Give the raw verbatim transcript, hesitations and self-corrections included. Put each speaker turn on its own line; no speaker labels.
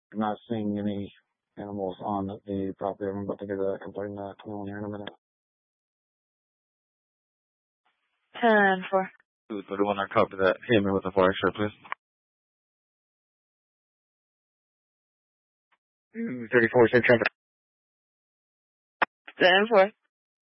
I'm not seeing any animals on the property. I'm about to get a complaint uh, twenty-one here in a minute.
ten four.
two thirty-one, I copy that. Hit me with a fire shot, please. thirty-four, six traffic.
ten four.